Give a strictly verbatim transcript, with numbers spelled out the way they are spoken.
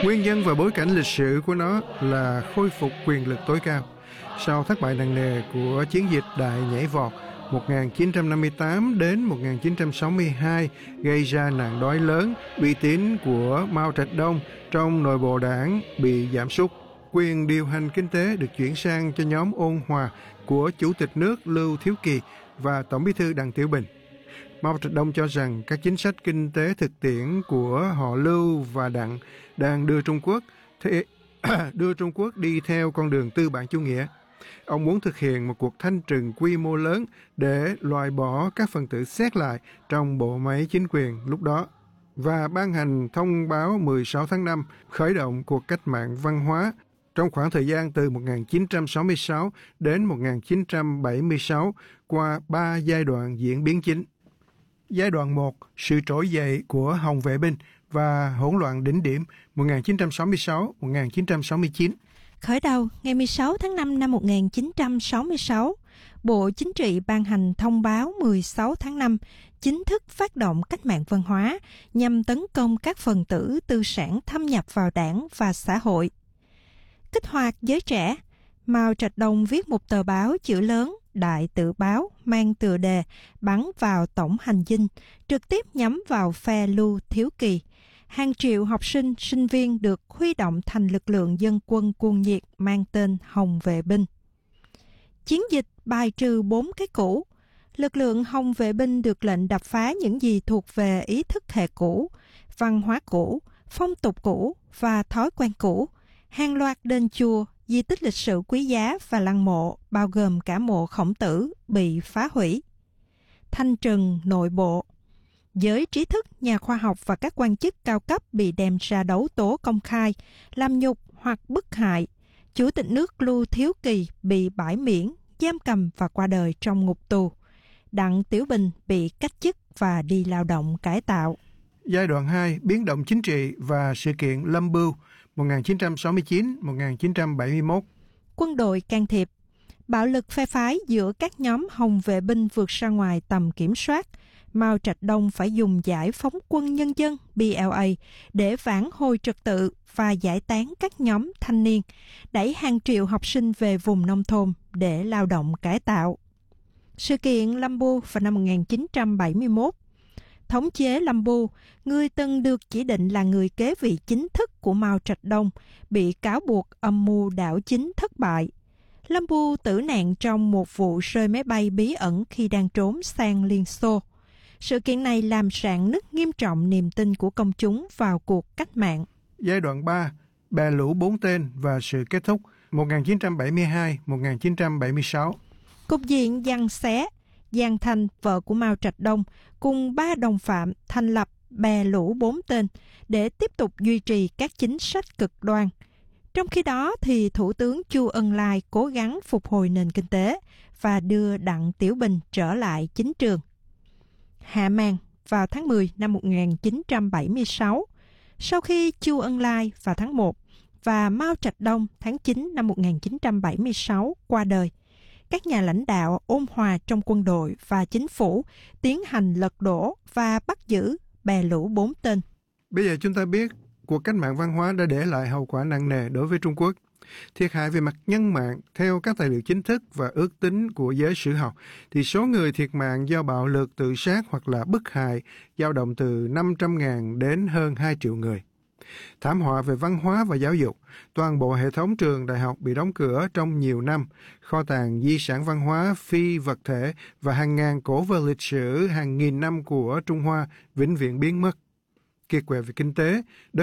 Nguyên nhân và bối cảnh lịch sử của nó là khôi phục quyền lực tối cao. Sau thất bại nặng nề của chiến dịch đại nhảy vọt một nghìn chín trăm năm mươi tám đến một nghìn chín trăm sáu mươi hai gây ra nạn đói lớn, uy tín của Mao Trạch Đông trong nội bộ đảng bị giảm sút. Quyền điều hành kinh tế được chuyển sang cho nhóm ôn hòa của Chủ tịch nước Lưu Thiếu Kỳ và Tổng bí thư Đặng Tiểu Bình. Mao Trạch Đông cho rằng các chính sách kinh tế thực tiễn của họ Lưu và Đặng đang đưa Trung Quốc thế, đưa Trung Quốc đi theo con đường tư bản chủ nghĩa. Ông muốn thực hiện một cuộc thanh trừng quy mô lớn để loại bỏ các phần tử xét lại trong bộ máy chính quyền lúc đó và ban hành thông báo mười sáu tháng năm khởi động cuộc cách mạng văn hóa trong khoảng thời gian từ một nghìn chín trăm sáu mươi sáu đến một nghìn chín trăm bảy mươi sáu qua ba giai đoạn diễn biến chính. Giai đoạn một, sự trỗi dậy của Hồng vệ binh và hỗn loạn đỉnh điểm một nghìn chín trăm sáu mươi sáu đến một nghìn chín trăm sáu mươi chín. Khởi đầu ngày mười sáu tháng năm năm một nghìn chín trăm sáu mươi sáu, Bộ Chính trị ban hành thông báo mười sáu tháng năm chính thức phát động cách mạng văn hóa nhằm tấn công các phần tử tư sản thâm nhập vào đảng và xã hội. Kích hoạt giới trẻ, Mao Trạch Đông viết một tờ báo chữ lớn Đại Tự Báo mang tựa đề bắn vào tổng hành dinh, trực tiếp nhắm vào phe Lưu Thiếu Kỳ. Hàng triệu học sinh, sinh viên được huy động thành lực lượng dân quân cuồng nhiệt mang tên Hồng vệ binh. Chiến dịch bài trừ bốn cái cũ. Lực lượng Hồng vệ binh được lệnh đập phá những gì thuộc về ý thức hệ cũ, văn hóa cũ, phong tục cũ và thói quen cũ. Hàng loạt đền chùa, di tích lịch sử quý giá và lăng mộ, bao gồm cả mộ Khổng Tử, bị phá hủy. Thanh trừng nội bộ. Giới trí thức, nhà khoa học và các quan chức cao cấp bị đem ra đấu tố công khai, làm nhục hoặc bức hại. Chủ tịch nước Lưu Thiếu Kỳ bị bãi miễn, giam cầm và qua đời trong ngục tù. Đặng Tiểu Bình bị cách chức và đi lao động cải tạo. Giai đoạn hai, biến động chính trị và sự kiện Lâm Bưu một nghìn chín trăm sáu mươi chín đến một nghìn chín trăm bảy mươi mốt. Quân đội can thiệp. Bạo lực phe phái giữa các nhóm Hồng vệ binh vượt ra ngoài tầm kiểm soát. Mao Trạch Đông phải dùng giải phóng quân nhân dân B L A để vãn hồi trật tự và giải tán các nhóm thanh niên, đẩy hàng triệu học sinh về vùng nông thôn để lao động cải tạo. Sự kiện Lâm Bưu vào năm một nghìn chín trăm bảy mươi mốt. Thống chế Lâm Bưu, người từng được chỉ định là người kế vị chính thức của Mao Trạch Đông, bị cáo buộc âm mưu đảo chính thất bại. Lâm Bưu tử nạn trong một vụ rơi máy bay bí ẩn khi đang trốn sang Liên Xô. Sự kiện này làm rạn nứt nghiêm trọng niềm tin của công chúng vào cuộc cách mạng. Giai đoạn ba, bè lũ bốn tên và sự kết thúc một nghìn chín trăm bảy mươi hai đến một nghìn chín trăm bảy mươi sáu. Cục diện giằng xé. Giang Thanh, vợ của Mao Trạch Đông, cùng ba đồng phạm thành lập bè lũ bốn tên để tiếp tục duy trì các chính sách cực đoan. Trong khi đó, thì Thủ tướng Chu Ân Lai cố gắng phục hồi nền kinh tế và đưa Đặng Tiểu Bình trở lại chính trường. Hạ màn vào tháng mười năm một nghìn chín trăm bảy mươi sáu, sau khi Chu Ân Lai vào tháng một và Mao Trạch Đông tháng chín năm một nghìn chín trăm bảy mươi sáu qua đời, các nhà lãnh đạo ôn hòa trong quân đội và chính phủ tiến hành lật đổ và bắt giữ bè lũ bốn tên. Bây giờ chúng ta biết cuộc cách mạng văn hóa đã để lại hậu quả nặng nề đối với Trung Quốc. Thiệt hại về mặt nhân mạng, theo các tài liệu chính thức và ước tính của giới sử học, thì số người thiệt mạng do bạo lực, tự sát hoặc là bức hại dao động từ năm trăm nghìn đến hơn hai triệu người. Thảm họa về văn hóa và giáo dục, toàn bộ hệ thống trường đại học bị đóng cửa trong nhiều năm, kho tàng di sản văn hóa phi vật thể và hàng ngàn cổ vật lịch sử hàng nghìn năm của Trung Hoa vĩnh viễn biến mất. Kiệt quệ về kinh tế,